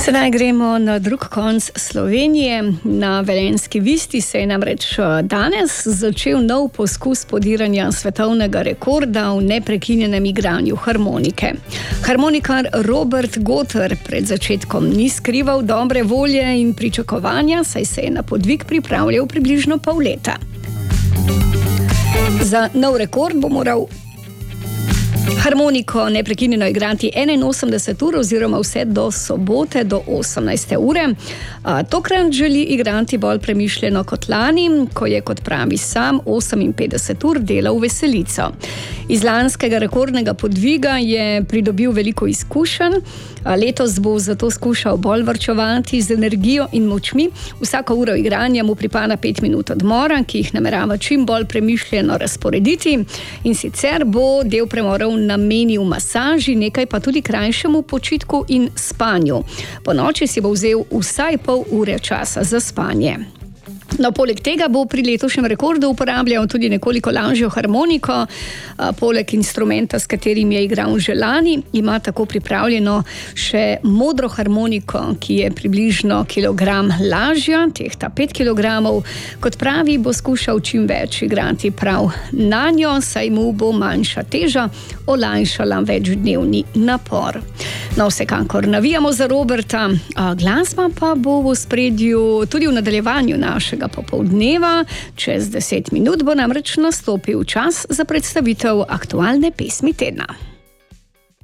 Sedaj gremo na drug konc Slovenije. Na Velenjski Visti se je namreč danes začel nov poskus podiranja svetovnega rekorda v neprekinjenem igranju harmonike. Harmonikar Robert Gotter pred začetkom ni skrival dobre volje in pričakovanja, saj se je na podvig pripravljal približno pol leta. Za nov rekord bo moral harmoniko neprekinjeno igrati 81 ur oziroma vse do sobote do 18. ure. Tokrat želi igrati bolj premišljeno kot lani, ko je, kot pravi sam, 58 ur delal veselico. Iz lanskega rekordnega podviga je pridobil veliko izkušenj. Letos bo zato skušal bolj varčevati z energijo in močmi. Vsako uro igranja mu pripada 5 minut odmora, ki jih namerava čim bolj premišljeno razporediti, in sicer bo del premorov namenil masaži, nekaj pa tudi krajšemu počitku in spanju. Po noči si bo vzel vsaj pol ure časa za spanje. No, poleg tega bo pri letošnjem rekordu uporabljal tudi nekoliko lažjo harmoniko. Poleg instrumenta, s katerim je igral že lani, ima tako pripravljeno še modro harmoniko, ki je približno kilogram lažja, tehta 5 kilogramov. Kot pravi, bo skušal čim več igrati prav na njo, saj mu bo manjša teža olajšala večdnevni napor. No, vsekakor navijamo za Roberta, glasba pa bo v ospredju tudi v nadaljevanju našega popoldneva. Čez 10 minut bo namreč nastopil čas za predstavitev aktualne pesmi tedna.